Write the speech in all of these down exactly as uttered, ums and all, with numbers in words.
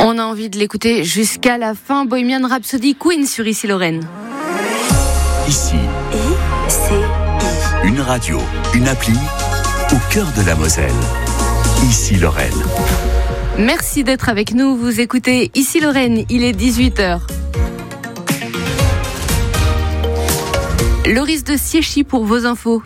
On a envie de l'écouter jusqu'à la fin. Bohemian Rhapsody, Queen sur Ici Lorraine. Ici, I C I. une radio, une appli au cœur de la Moselle. Ici Lorraine. Merci d'être avec nous. Vous écoutez Ici Lorraine, il est dix-huit heures. Loris de Siéchy pour vos infos.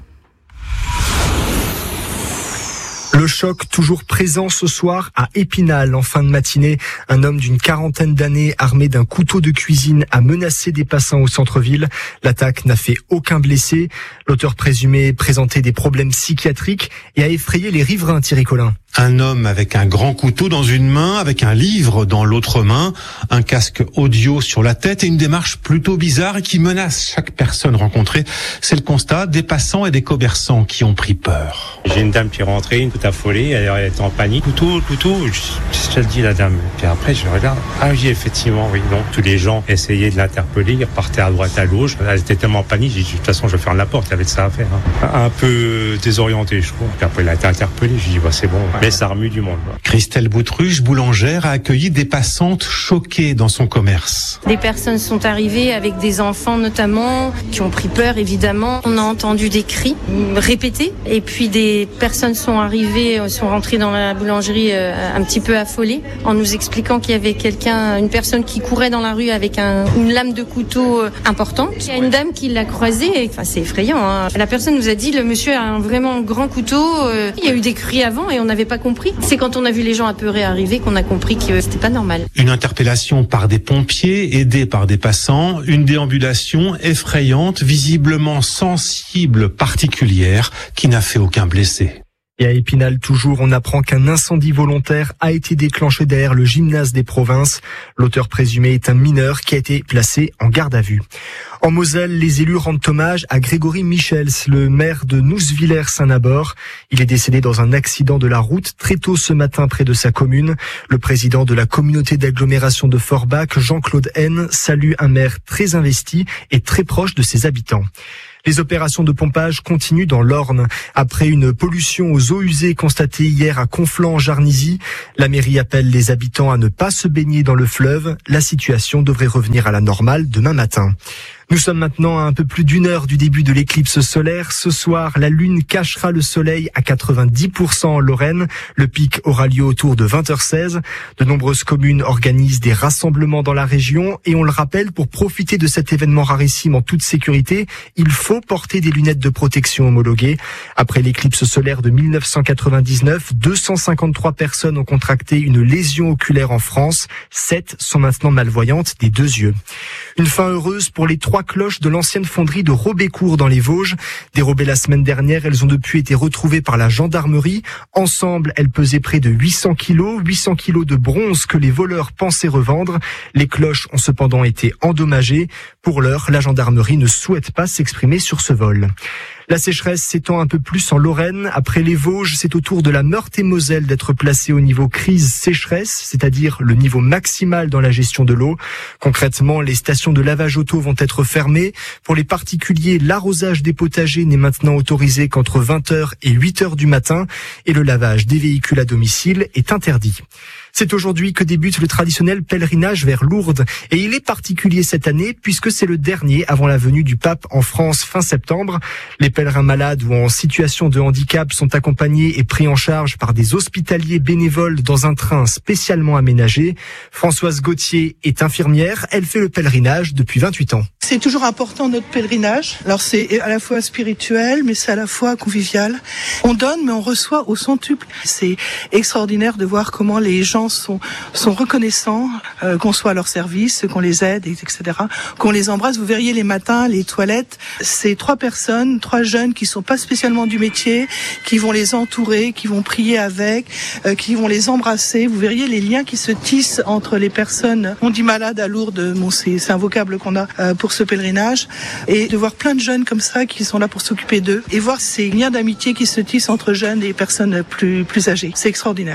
Le choc toujours présent ce soir à Épinal. En fin de matinée, un homme d'une quarantaine d'années armé d'un couteau de cuisine a menacé des passants au centre-ville. L'attaque n'a fait aucun blessé. L'auteur présumé présentait des problèmes psychiatriques et a effrayé les riverains, Thierry Collin. Un homme avec un grand couteau dans une main, avec un livre dans l'autre main, un casque audio sur la tête et une démarche plutôt bizarre qui menace chaque personne rencontrée. C'est le constat des passants et des commerçants qui ont pris peur. J'ai une dame qui est rentrée, une toute affolée, elle était en panique. Couteau, couteau, je te le dis la dame. Puis après je regarde, ah oui effectivement, oui. Donc tous les gens essayaient de l'interpeller, ils repartaient à droite, à gauche. Elle était tellement en panique, j'ai dit de toute façon je vais fermer la porte, il y avait de ça à faire. Hein. Un peu désorienté je trouve. Puis après elle a été interpellée, j'ai dit bah c'est bon. Mais ça remue du monde. Christelle Boutruche, boulangère, a accueilli des passantes choquées dans son commerce. Des personnes sont arrivées avec des enfants notamment, qui ont pris peur évidemment. On a entendu des cris répétés et puis des personnes sont arrivées, sont rentrées dans la boulangerie un petit peu affolées en nous expliquant qu'il y avait quelqu'un, une personne qui courait dans la rue avec un, une lame de couteau importante. Il y a une dame qui l'a croisée, et, enfin c'est effrayant. Hein. La personne nous a dit le monsieur a un vraiment grand couteau, euh, il y a eu des cris avant et on n'avait pas compris. C'est quand on a vu les gens apeurés arriver qu'on a compris que c'était pas normal. Une interpellation par des pompiers, aidés par des passants, une déambulation effrayante, visiblement sensible, particulière, qui n'a fait aucun blessé. Et à Épinal, toujours, on apprend qu'un incendie volontaire a été déclenché derrière le gymnase des Provinces. L'auteur présumé est un mineur qui a été placé en garde à vue. En Moselle, les élus rendent hommage à Grégory Michels, le maire de Nousvillers-Saint-Nabord. Il est décédé dans un accident de la route très tôt ce matin près de sa commune. Le président de la communauté d'agglomération de Forbach, Jean-Claude Haine, salue un maire très investi et très proche de ses habitants. Les opérations de pompage continuent dans l'Orne. Après une pollution aux eaux usées constatée hier à Conflans-en-Jarnisy, la mairie appelle les habitants à ne pas se baigner dans le fleuve. La situation devrait revenir à la normale demain matin. Nous sommes maintenant à un peu plus d'une heure du début de l'éclipse solaire. Ce soir, la lune cachera le soleil à quatre-vingt-dix pour cent en Lorraine. Le pic aura lieu autour de vingt heures seize. De nombreuses communes organisent des rassemblements dans la région et on le rappelle, pour profiter de cet événement rarissime en toute sécurité, il faut porter des lunettes de protection homologuées. Après l'éclipse solaire de mille neuf cent quatre-vingt-dix-neuf, deux cent cinquante-trois personnes ont contracté une lésion oculaire en France. Sept sont maintenant malvoyantes des deux yeux. Une fin heureuse pour les trois cloches de l'ancienne fonderie de Robécourt dans les Vosges. Dérobées la semaine dernière, elles ont depuis été retrouvées par la gendarmerie. Ensemble, elles pesaient près de huit cents kilos, huit cents kilos de bronze que les voleurs pensaient revendre. Les cloches ont cependant été endommagées. Pour l'heure, la gendarmerie ne souhaite pas s'exprimer sur ce vol. La sécheresse s'étend un peu plus en Lorraine. Après les Vosges, c'est au tour de la Meurthe-et-Moselle d'être placée au niveau crise sécheresse, c'est-à-dire le niveau maximal dans la gestion de l'eau. Concrètement, les stations de lavage auto vont être fermées. Pour les particuliers, l'arrosage des potagers n'est maintenant autorisé qu'entre vingt heures et huit heures du matin et le lavage des véhicules à domicile est interdit. C'est aujourd'hui que débute le traditionnel pèlerinage vers Lourdes. Et il est particulier cette année puisque c'est le dernier avant la venue du pape en France fin septembre. Les pèlerins malades ou en situation de handicap sont accompagnés et pris en charge par des hospitaliers bénévoles dans un train spécialement aménagé. Françoise Gauthier est infirmière. Elle fait le pèlerinage depuis vingt-huit ans. C'est toujours important notre pèlerinage. Alors c'est à la fois spirituel, mais c'est à la fois convivial. On donne, mais on reçoit au centuple. C'est extraordinaire de voir comment les gens sont sont reconnaissants, euh, qu'on soit à leur service, qu'on les aide, et cetera. Qu'on les embrasse. Vous verriez les matins, les toilettes. C'est trois personnes, trois jeunes qui sont pas spécialement du métier, qui vont les entourer, qui vont prier avec, euh, qui vont les embrasser. Vous verriez les liens qui se tissent entre les personnes. On dit malade à Lourdes, bon, c'est, c'est un vocable qu'on a euh, pour ce pèlerinage, et de voir plein de jeunes comme ça qui sont là pour s'occuper d'eux et voir ces liens d'amitié qui se tissent entre jeunes et personnes plus plus âgées. C'est extraordinaire.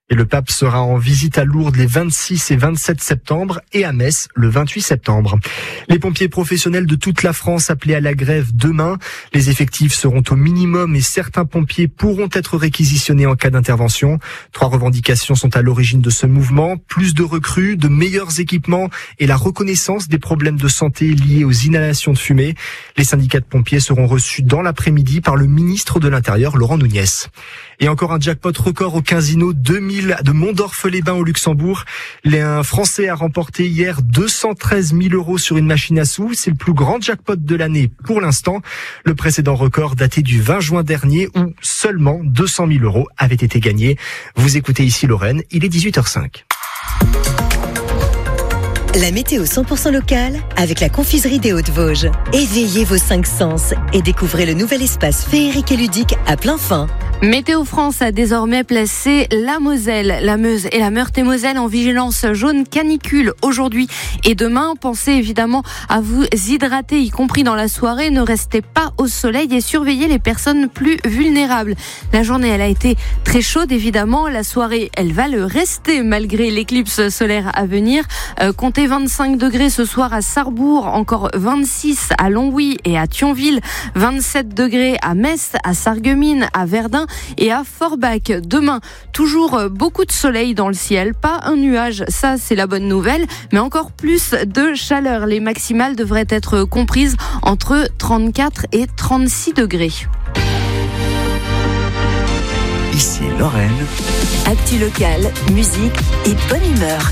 Et le pape sera en visite à Lourdes les vingt-six et vingt-sept septembre et à Metz le vingt-huit septembre. Les pompiers professionnels de toute la France appelés à la grève demain. Les effectifs seront au minimum et certains pompiers pourront être réquisitionnés en cas d'intervention. Trois revendications sont à l'origine de ce mouvement. Plus de recrues, de meilleurs équipements et la reconnaissance des problèmes de santé liés aux inhalations de fumée. Les syndicats de pompiers seront reçus dans l'après-midi par le ministre de l'Intérieur, Laurent Nunez. Et encore un jackpot record au casino deux mille de Mondorf-les-Bains au Luxembourg. Un Français a remporté hier deux cent treize mille euros sur une machine à sous. C'est le plus grand jackpot de l'année pour l'instant. Le précédent record daté du vingt juin dernier où seulement deux cent mille euros avaient été gagnés. Vous écoutez ici Lorraine, il est dix-huit heures cinq. La météo cent pour cent locale avec la confiserie des Hauts-de-Vosges. Éveillez vos cinq sens et découvrez le nouvel espace féerique et ludique à plein fin. Météo France a désormais placé la Moselle, la Meuse et la Meurthe-et-Moselle en vigilance jaune canicule aujourd'hui et demain. Pensez évidemment à vous hydrater, y compris dans la soirée. Ne restez pas au soleil et surveillez les personnes plus vulnérables. La journée, elle a été très chaude évidemment. La soirée, elle va le rester malgré l'éclipse solaire à venir. Euh, comptez vingt-cinq degrés ce soir à Sarrebourg, encore vingt-six à Longwy et à Thionville, vingt-sept degrés à Metz, à Sarreguemines, à Verdun et à Forbach. Demain, toujours beaucoup de soleil dans le ciel, pas un nuage, ça c'est la bonne nouvelle, mais encore plus de chaleur. Les maximales devraient être comprises entre trente-quatre et trente-six degrés. Ici Lorraine. Actu locale, musique et bonne humeur.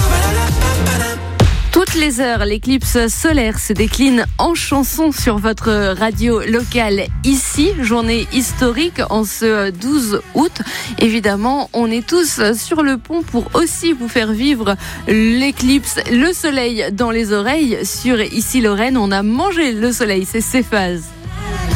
Toutes les heures, l'éclipse solaire se décline en chansons sur votre radio locale ici. Journée historique en ce douze août. Évidemment, on est tous sur le pont pour aussi vous faire vivre l'éclipse, le soleil dans les oreilles. Sur Ici Lorraine, on a mangé le soleil, c'est Céphase.